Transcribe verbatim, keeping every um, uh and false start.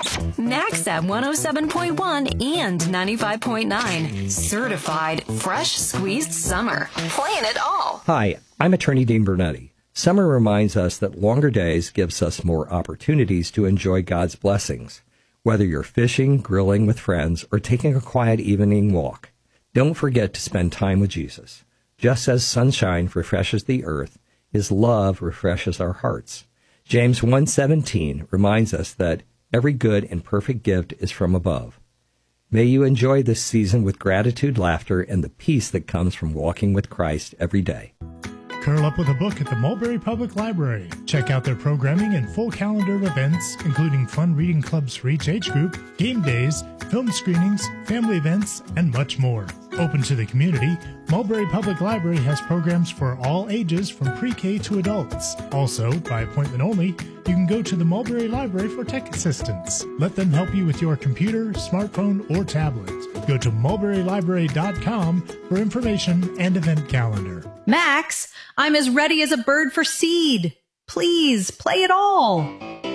Max at one oh seven point one and ninety-five point nine. Certified fresh squeezed summer. Playing it all. Hi, I'm attorney Dean Bernetti. Summer reminds us that longer days gives us more opportunities to enjoy God's blessings. Whether you're fishing, grilling with friends, or taking a quiet evening walk, don't forget to spend time with Jesus. Just as sunshine refreshes the earth, His love refreshes our hearts. James one seventeen reminds us that every good and perfect gift is from above. May you enjoy this season with gratitude, laughter, and the peace that comes from walking with Christ every day. Curl up with a book at the Mulberry Public Library. Check out their programming and full calendar of events, including fun reading clubs for each age group, game days, film screenings, family events, and much more. Open to the community, Mulberry Public Library has programs for all ages from pre-K to adults. Also, by appointment only, you can go to the Mulberry Library for tech assistance. Let them help you with your computer, smartphone, or tablet. Go to mulberry library dot com for information and event calendar. Max, I'm as ready as a bird for seed. Please, play it all.